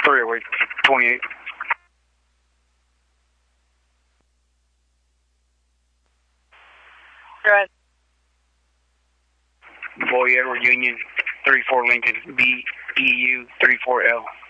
3 away, 28. Go ahead. Boy Edward Union, 34 Lincoln, BEU 34L.